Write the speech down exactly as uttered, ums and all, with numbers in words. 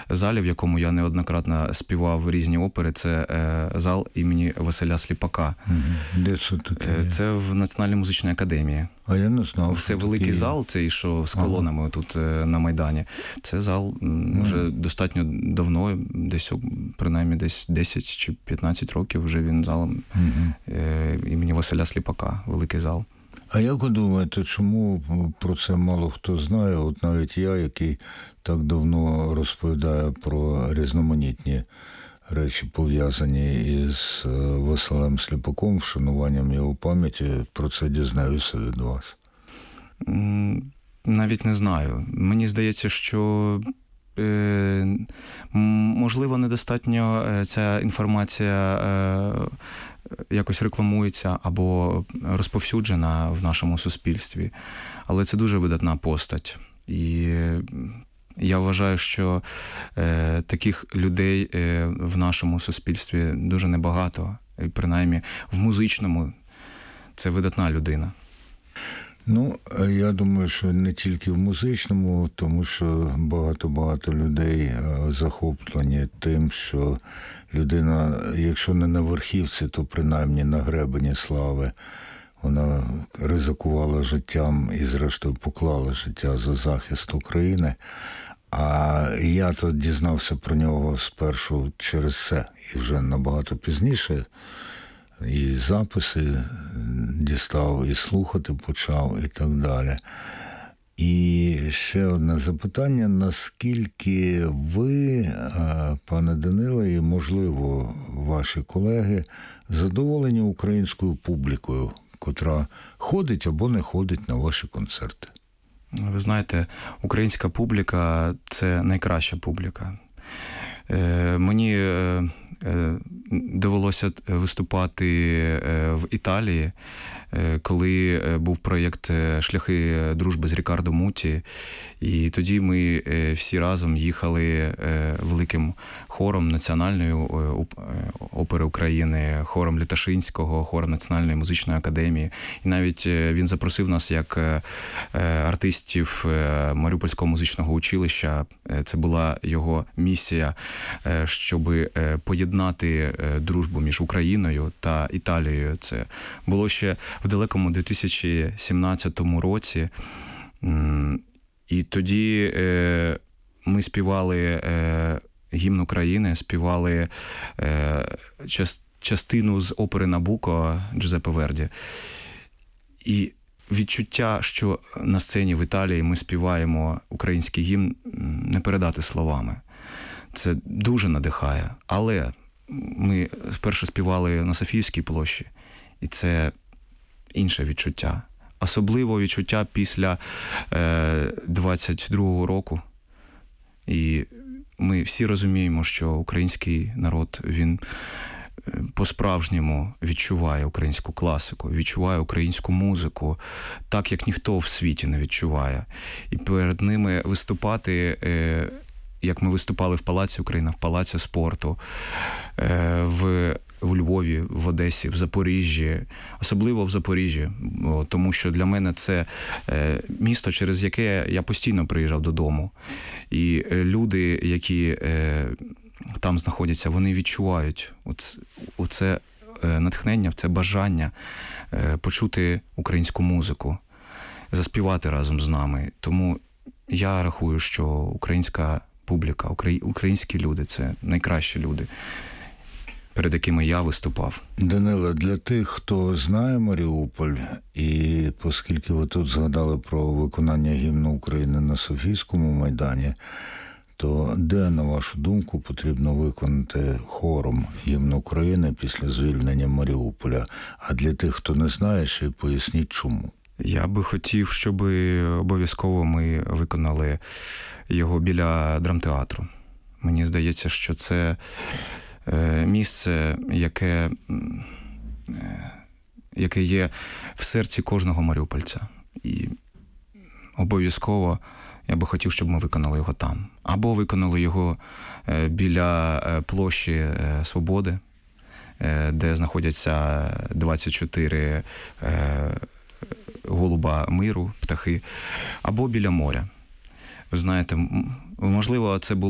залі, в якому я неоднократно співав різні опери, це зал імені Василя Сліпака. Де це таке? Це в Національній музичній академії. А я не знав. Це великий такі... зал, цей, що з колонами ага. тут на Майдані. Це зал ага. вже достатньо давно, десь принаймні десь десять чи п'ятнадцять років вже він залом ага. імені Василя Сліпака, великий зал. А як ви думаєте, чому про це мало хто знає? От навіть я, який так давно розповідає про різноманітні речі, пов'язані із Василем Сліпаком, вшануванням його пам'яті, про це дізнаюся від вас. Навіть не знаю. Мені здається, що е, можливо недостатньо ця інформація е, якось рекламується або розповсюджена в нашому суспільстві. Але це дуже видатна постать. І я вважаю, що е, таких людей е, в нашому суспільстві дуже небагато. І принаймні в музичному це видатна людина. Ну, я думаю, що не тільки в музичному, тому що багато-багато людей захоплені тим, що людина, якщо не на верхівці, то принаймні на гребені слави. Вона ризикувала життям і, зрештою, поклала життя за захист України. А я то дізнався про нього спершу через це, і вже набагато пізніше. І записи дістав, і слухати почав, і так далі. І ще одне запитання. Наскільки ви, пане Даниле, і, можливо, ваші колеги, задоволені українською публікою, котра ходить або не ходить на ваші концерти? Ви знаєте, українська публіка – це найкраща публіка. Мені довелося виступати в Італії, коли був проєкт «Шляхи дружби» з Рікардо Муті. І тоді ми всі разом їхали великим хором Національної опери України, хором Літашинського, хором Національної музичної академії. І навіть він запросив нас як артистів Маріупольського музичного училища. Це була його місія, щоб поєднати дружбу між Україною та Італією. Це було ще в далекому дві тисячі сімнадцятому році. І тоді ми співали гімн України, співали частину з опери «Набуко» Джузеппе Верді. І відчуття, що на сцені в Італії ми співаємо український гімн, не передати словами. Це дуже надихає. Але ми спершу співали на Софіївській площі, і це інше відчуття. Особливо відчуття після е, двадцять другого року. І ми всі розуміємо, що український народ, він по-справжньому відчуває українську класику, відчуває українську музику, так, як ніхто в світі не відчуває. І перед ними виступати, е, як ми виступали в Палаці Україна, в Палаці спорту, е, в у Львові, в Одесі, в Запоріжжі, особливо в Запоріжжі, тому що для мене це місто, через яке я постійно приїжджав додому. І люди, які там знаходяться, вони відчувають оце натхнення, це бажання почути українську музику, заспівати разом з нами. Тому я рахую, що українська публіка, українські люди – це найкращі люди, перед якими я виступав. Даниле, для тих, хто знає Маріуполь, і оскільки ви тут згадали про виконання гімну України на Софійському майдані, то де, на вашу думку, потрібно виконати хором гімн України після звільнення Маріуполя? А для тих, хто не знає, ще й поясніть, чому. Я би хотів, щоб обов'язково ми виконали його біля драмтеатру. Мені здається, що це місце, яке, яке є в серці кожного маріупольця. І обов'язково я би хотів, щоб ми виконали його там. Або виконали його біля площі Свободи, де знаходяться двадцять чотири голуба миру, птахи, або біля моря. Ви знаєте, можливо, це було